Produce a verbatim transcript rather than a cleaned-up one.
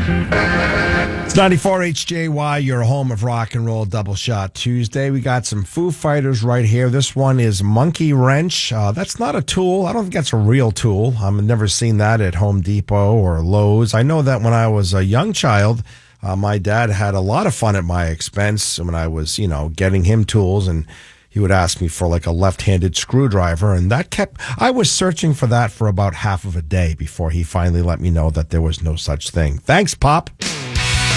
It's ninety-four H J Y, your home of rock and roll double shot Tuesday. We got some Foo Fighters right here. This one is Monkey Wrench. Uh, that's not a tool. I don't think that's a real tool. I've never seen that at Home Depot or Lowe's. I know that when I was a young child, uh, my dad had a lot of fun at my expense when I was, you know, getting him tools, and he would ask me for like a left-handed screwdriver, and that kept, I was searching for that for about half of a day before he finally let me know that there was no such thing. Thanks, Pop.